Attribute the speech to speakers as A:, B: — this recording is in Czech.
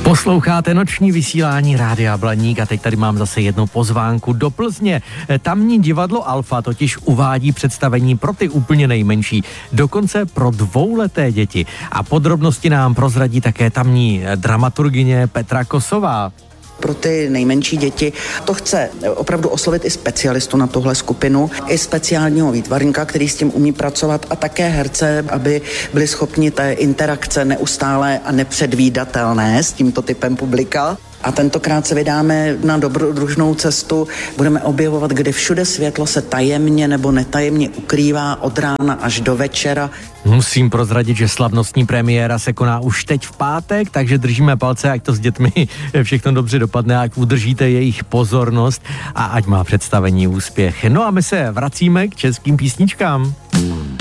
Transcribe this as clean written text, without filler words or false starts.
A: Posloucháte noční vysílání Rádia Blaník a teď tady mám zase jednu pozvánku do Plzně. Tamní divadlo Alfa totiž uvádí představení pro ty úplně nejmenší, dokonce pro dvouleté děti. A podrobnosti nám prozradí také tamní dramaturgyně Petra Kosová.
B: Pro ty nejmenší děti to chce opravdu oslovit i specialistu na tuhle skupinu, i speciálního výtvarníka, který s tím umí pracovat, a také herce, aby byli schopni té interakce neustále a nepředvídatelné s tímto typem publika. A tentokrát se vydáme na dobrodružnou cestu, budeme objevovat, kde všude světlo se tajemně nebo netajemně ukrývá od rána až do večera.
A: Musím prozradit, že slavnostní premiéra se koná už teď v pátek, takže držíme palce, ať to s dětmi všechno dobře dopadne, ať udržíte jejich pozornost a ať má představení úspěch. No a my se vracíme k českým písničkám.